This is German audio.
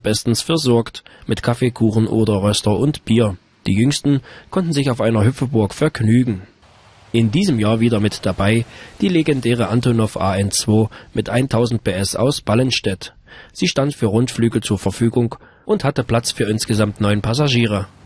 bestens versorgt mit Kaffee, Kuchen oder Röster und Bier. Die Jüngsten konnten sich auf einer Hüpfeburg vergnügen. In diesem Jahr wieder mit dabei die legendäre Antonov AN2 mit 1000 PS aus Ballenstedt. Sie stand für Rundflüge zur Verfügung und hatte Platz für insgesamt 9 Passagiere.